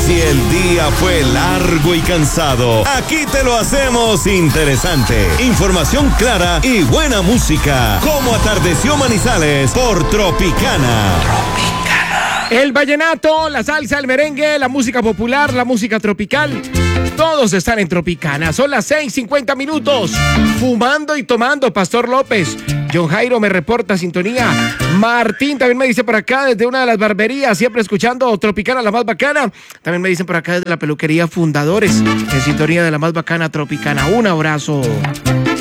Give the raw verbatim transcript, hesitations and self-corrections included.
Si el día fue largo y cansado, aquí te lo hacemos interesante. Información clara y buena música. Como atardeció Manizales por Tropicana. Tropicana. El vallenato, la salsa, el merengue, la música popular, la música tropical. Todos están en Tropicana. Son las seis cincuenta minutos. Fumando y tomando, Pastor López. John Jairo me reporta sintonía. Martín también me dice por acá desde una de las barberías, siempre escuchando Tropicana, la más bacana. También me dicen por acá desde la peluquería Fundadores, en sintonía de la más bacana Tropicana. Un abrazo.